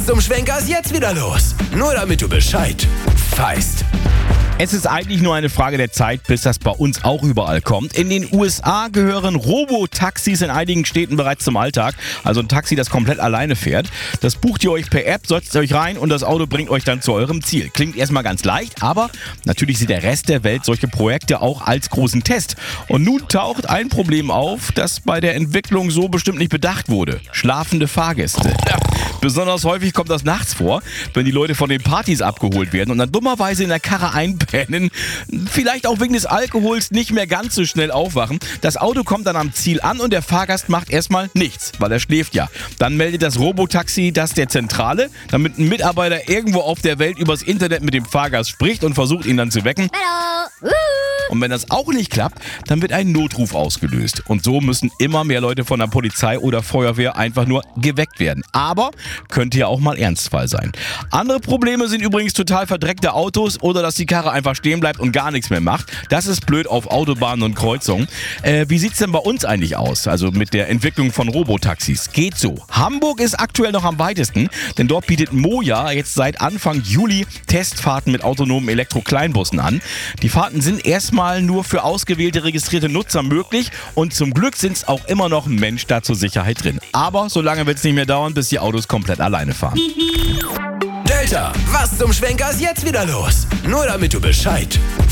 Zum Schwenker ist jetzt wieder los. Nur damit du Bescheid weißt. Es ist eigentlich nur eine Frage der Zeit, bis das bei uns auch überall kommt. In den USA gehören Robotaxis in einigen Städten bereits zum Alltag. Also ein Taxi, das komplett alleine fährt. Das bucht ihr euch per App, setzt euch rein und das Auto bringt euch dann zu eurem Ziel. Klingt erstmal ganz leicht, aber natürlich sieht der Rest der Welt solche Projekte auch als großen Test. Und nun taucht ein Problem auf, das bei der Entwicklung so bestimmt nicht bedacht wurde. Schlafende Fahrgäste. Ja, besonders häufig kommt das nachts vor, wenn die Leute von den Partys abgeholt werden und dann dummerweise in der Karre einpennen. Vielleicht auch wegen des Alkohols nicht mehr ganz so schnell aufwachen. Das Auto kommt dann am Ziel an und der Fahrgast macht erstmal nichts, weil er schläft ja. Dann meldet das Robotaxi das der Zentrale, damit ein Mitarbeiter irgendwo auf der Welt übers Internet mit dem Fahrgast spricht und versucht ihn dann zu wecken. Hallo. Und wenn das auch nicht klappt, dann wird ein Notruf ausgelöst. Und so müssen immer mehr Leute von der Polizei oder Feuerwehr einfach nur geweckt werden. Aber könnte ja auch mal Ernstfall sein. Andere Probleme sind übrigens total verdreckte Autos oder dass die Karre einfach stehen bleibt und gar nichts mehr macht. Das ist blöd auf Autobahnen und Kreuzungen. Wie sieht's denn bei uns eigentlich aus? Also mit der Entwicklung von Robotaxis. Geht so. Hamburg ist aktuell noch am weitesten, denn dort bietet Moja jetzt seit Anfang Juli Testfahrten mit autonomen Elektro-Kleinbussen an. Die Fahrten sind erstmal nur für ausgewählte registrierte Nutzer möglich und zum Glück sind es auch immer noch ein Mensch da zur Sicherheit drin. Aber so lange wird es nicht mehr dauern, bis die Autos komplett alleine fahren. Delta, was zum Schwenker ist jetzt wieder los? Nur damit du Bescheid